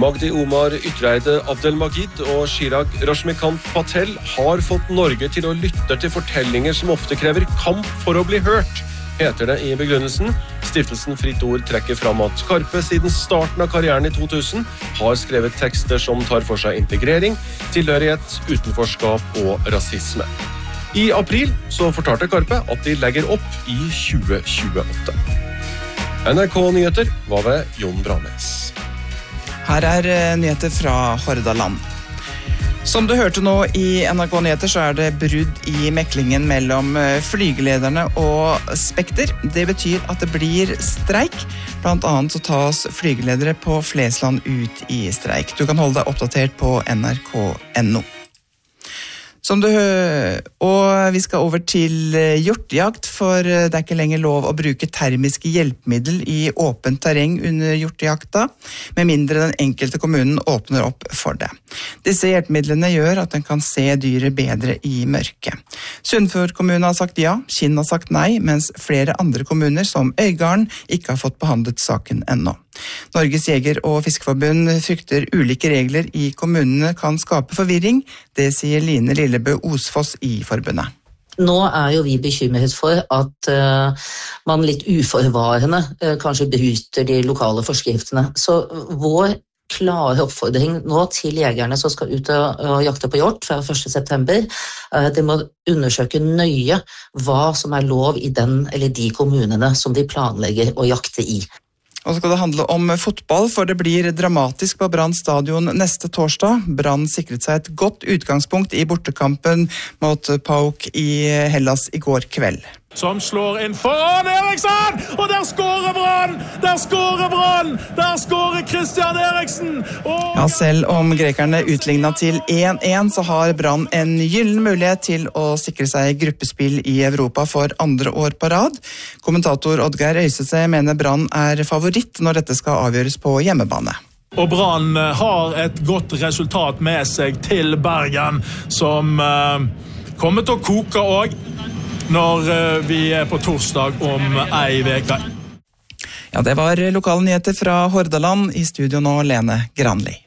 Magdi Omar Ytreide Abdelmajid og Chirag Rashmikant Patel har fått Norge til å lytte til fortellinger som ofte krever kamp for å bli hørt, heter det i begrunnelsen. Stiftelsen Fritt Ord trekker fram at Karpe siden starten av karrieren i 2000 har skrevet tekster som tar for seg integrering, tilhørighet, utenforskap og rasisme. I april så fortalte Karpe at de legger opp i 2028. NRK Nyheter var ved Jon Branes. Her nyheter fra Hordaland. Som du hørte nå i NRK Nyheter, så det brudd i meklingen mellom flygelederne og Spekter. Det betyr at det blir streik. Blant annet så tas flygeledere på Flesland ut i streik. Du kan holde deg oppdatert på nrk.no. Og vi skal over til hjortejakt, for det ikke lenger lov å bruke termiske hjelpemiddel i åpent terreng under hjortejakta, med mindre den enkelte kommunen åpner opp for det. Disse hjelpemidlene gjør at den kan se dyret bedre i mørket. Sunnfjord kommune har sagt ja, Kinn har sagt nei, mens flere andre kommuner som Øygarden ikke har fått behandlet saken ennå. Norges Jeger- og Fiskeforbund frykter ulike regler i kommunene kan skape forvirring. Det sier Line Lillebø Osfoss i forbundet. Nå jo vi bekymret for at man litt uforvarende kanskje bryter de lokale forskriftene. Så vår klare oppfordring nå til jegerne som skal ut og jakte på hjort fra 1. september, at de må undersøke nøye hva som lov i den eller de kommunene som de planlegger å jakte i. Og så skal det handle om fotball, for det blir dramatisk på Brann stadion neste torsdag. Brann sikret seg et godt utgangspunkt i bortekampen mot PAOK i Hellas i går kveld. Som slår inn foran Eriksson, og der skårer Brann! Der skårer Brann! Der skårer Christian Eriksen! Ja, selv om grekerne utlignet til 1-1, så har Brann en gyllen mulighet til å sikre seg gruppespill i Europa for andre år på rad. Kommentator Oddgeir Øysese mener Brann favoritt når dette skal avgjøres på hjemmebane. Og Brann har et godt resultat med seg til Bergen, som kommer til å koke også når vi på torsdag om ei veke. Ja, det var lokale nyheter fra Hordaland. I studio nå, Lene Granli.